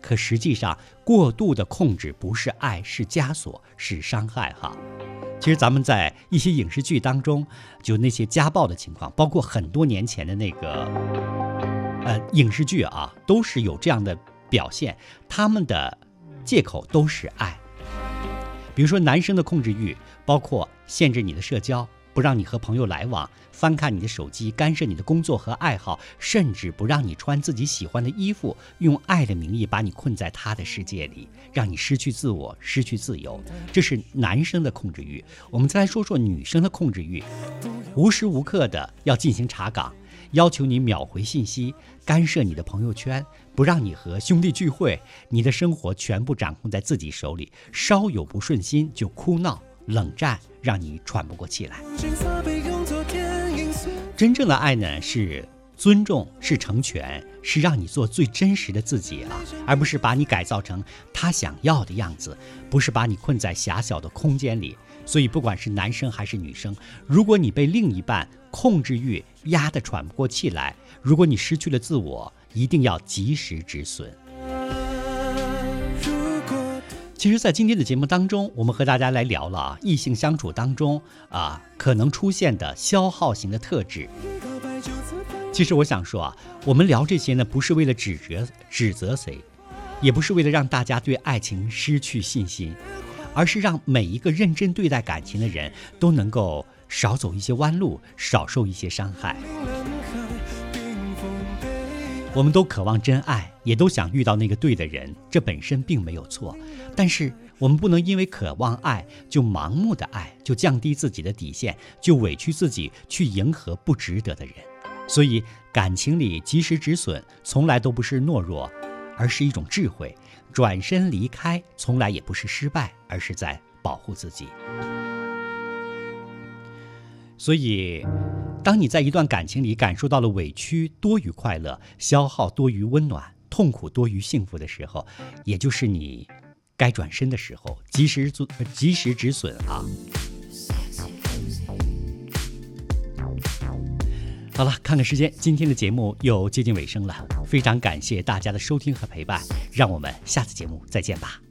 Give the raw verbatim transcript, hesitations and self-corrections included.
可实际上过度的控制不是爱，是枷锁，是伤害哈。其实咱们在一些影视剧当中，就那些家暴的情况，包括很多年前的那个呃影视剧啊，都是有这样的表现，他们的借口都是爱。比如说男生的控制欲，包括限制你的社交，不让你和朋友来往，翻看你的手机，干涉你的工作和爱好，甚至不让你穿自己喜欢的衣服，用爱的名义把你困在他的世界里，让你失去自我，失去自由。这是男生的控制欲。我们再来说说女生的控制欲，无时无刻的要进行查岗，要求你秒回信息，干涉你的朋友圈，不让你和兄弟聚会，你的生活全部掌控在自己手里，稍有不顺心就哭闹冷战，让你喘不过气来。真正的爱呢，是尊重，是成全，是让你做最真实的自己啊，而不是把你改造成他想要的样子，不是把你困在狭小的空间里。所以不管是男生还是女生，如果你被另一半控制欲压得喘不过气来，如果你失去了自我，一定要及时止损。其实在今天的节目当中，我们和大家来聊了啊，异性相处当中啊可能出现的消耗型的特质。其实我想说啊，我们聊这些呢，不是为了指责指责谁，也不是为了让大家对爱情失去信心，而是让每一个认真对待感情的人都能够少走一些弯路，少受一些伤害。我们都渴望真爱，也都想遇到那个对的人，这本身并没有错。但是我们不能因为渴望爱就盲目的爱，就降低自己的底线，就委屈自己去迎合不值得的人。所以感情里及时止损从来都不是懦弱，而是一种智慧。转身离开从来也不是失败，而是在保护自己。所以当你在一段感情里感受到了委屈多于快乐，消耗多于温暖，痛苦多于幸福的时候，也就是你该转身的时候，及时及时止损啊。好了，看看时间，今天的节目又接近尾声了，非常感谢大家的收听和陪伴，让我们下次节目再见吧。